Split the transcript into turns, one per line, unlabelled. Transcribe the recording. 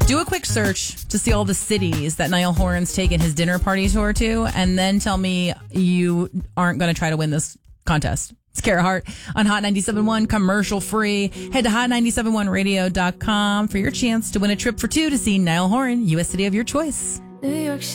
Do a quick search to see all the cities that Niall Horan's taken his dinner party tour to, and then tell me you aren't going to try to win this contest. It's Kara Hart on Hot 97.1, commercial free. Head to hot971radio.com for your chance to win a trip for two to see Niall Horan, U.S. city of your choice.
New York City.